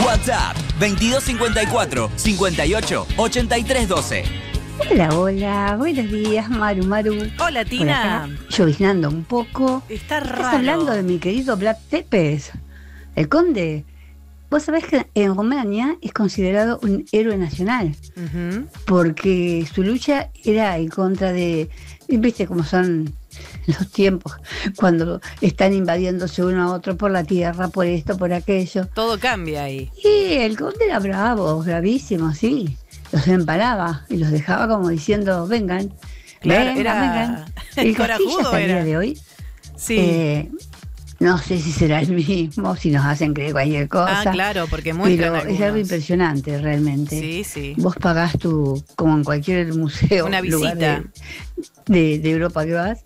WhatsApp 2254 58 83 12. Hola, buenos días, Maru. Hola, Tina. Lloviznando un poco. Está raro. ¿Estás hablando de mi querido Vlad Tepes, el conde? Vos sabés que en Rumania es considerado un héroe nacional, porque su lucha era en contra de, viste cómo son los tiempos, cuando están invadiéndose uno a otro por la tierra, por esto, por aquello. Todo cambia ahí. Y el conde era bravo, bravísimo, sí. Los empalaba y los dejaba como diciendo, vengan, Claro, vengan. El Castilla hasta el día de hoy. Sí. No sé si será el mismo, si nos hacen creer cualquier cosa. Ah, claro, porque muestran pero algunos. es algo impresionante realmente. Sí, sí. Vos pagás como en cualquier museo, una lugar visita de Europa que vas,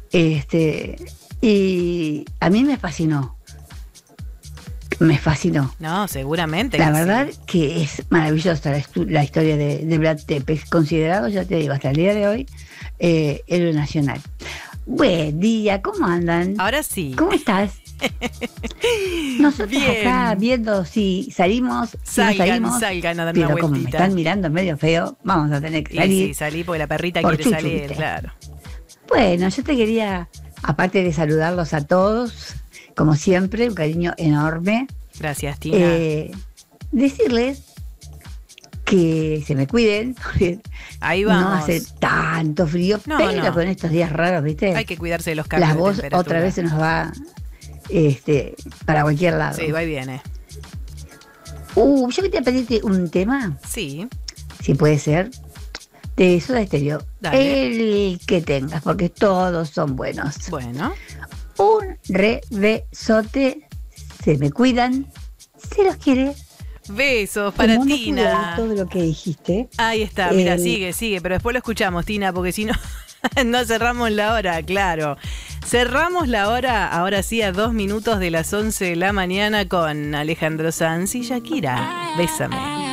y a mí me fascinó. No, seguramente. La verdad que es maravillosa la historia de Vlad Tepes, considerado, ya te digo, hasta el día de hoy, héroe nacional. Buen día, ¿cómo andan? Ahora sí. ¿Cómo estás? Nosotros Bien. acá viendo si salimos, si no salimos. Salgan a dar pero una como me vueltita. están mirando medio feo, vamos a tener que salir. Sí, salí porque la perrita Por quiere chuchu, salir, ¿viste? claro. Bueno, yo te quería, aparte de saludarlos a todos, como siempre, un cariño enorme, Gracias, Tina. decirles que se me cuiden, porque Ahí vamos. no hace tanto frío, No, pero no. con estos días raros, ¿viste? Hay que cuidarse de los cambios La de voz temperatura. otra vez se nos va para cualquier lado. Sí, va y viene. Yo quería pedirte un tema, Sí. si puede ser, de Soda Stereo. Dale. El que tengas, porque todos son buenos. Bueno. Un besote, se me cuidan, se los quiere. Besos para Como no pude Tina. oír todo lo que dijiste. Ahí está, mira, Eh, sigue, pero después lo escuchamos, Tina, porque si no, no cerramos la hora, claro. Cerramos la hora, ahora sí, a 2 minutos de las 11 de la mañana con Alejandro Sanz y Shakira. Bésame.